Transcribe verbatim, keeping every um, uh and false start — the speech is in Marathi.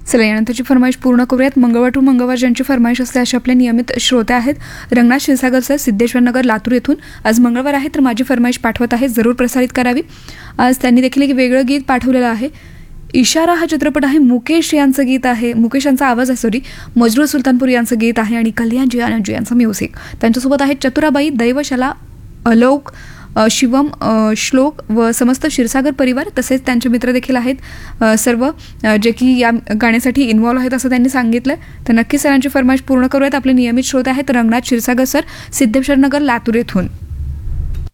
चला यानंतरची फरमाईश पूर्ण करूयात. मंगळवार टू मंगळवार ज्यांची फरमाईश असते असे आपले नियमित श्रोते आहेत. रंगनाथ क्षीरसागर सर, सिद्धेश्वर नगर, लातूर येथून. आज मंगळवार आहे तर माझी फरमाईश पाठवत आहे, जरूर प्रसारित करावी. आज त्यांनी देखील एक वेगळं गीत पाठवलेलं आहे. इशारा हा चित्रपट आहे, मुकेश यांचं गीत आहे, मुकेश यांचा आवाज आहे सॉरी मजरूर सुलतानपूर यांचं गीत आहे आणि कल्याण जी आनंद जी यांचं म्युझिक. त्यांच्यासोबत आहेत चतुराबाई, दैवशाला, अलोक, शिवम, श्लोक व समस्त क्षीरसागर परिवार. तसेच त्यांचे मित्र देखील आहेत सर्व जे की या गाण्यासाठी इन्व्हॉल्व आहेत असं त्यांनी सांगितलं. तर नक्कीच सरांची फरमाईश पूर्ण करूयात. आपले नियमित श्रोते आहेत रंगनाथ क्षीरसागर सर, सिद्धेश्वर नगर, लातूर येथून.